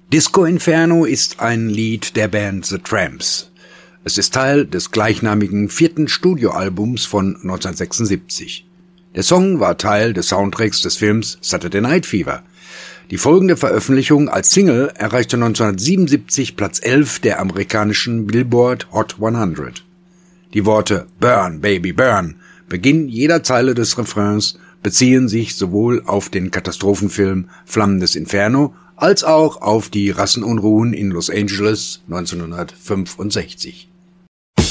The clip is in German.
Disco Inferno ist ein Lied der Band The Tramps. Es ist Teil des gleichnamigen 4. Studioalbums von 1976. Der Song war Teil des Soundtracks des Films Saturday Night Fever. Die folgende Veröffentlichung als Single erreichte 1977 Platz 11 der amerikanischen Billboard Hot 100. Die Worte "Burn, Baby, Burn", Beginn jeder Zeile des Refrains, beziehen sich sowohl auf den Katastrophenfilm Flammendes Inferno als auch auf die Rassenunruhen in Los Angeles 1965.